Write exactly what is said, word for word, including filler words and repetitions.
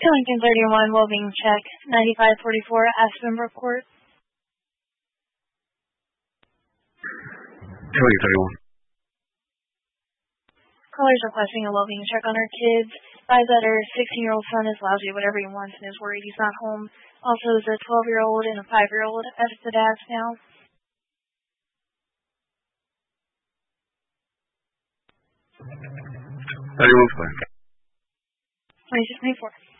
Killington thirty-one, well-being check, ninety-five forty-four, Aspenbrook Court. Killington thirty-one. Caller's requesting a well-being check on her kids. Advise that her sixteen-year-old son is lousy, whatever he wants, and is worried he's not home. Also, is a twelve-year-old and a five-year-old at the dad's now. thirty-one. twenty-six twenty-four.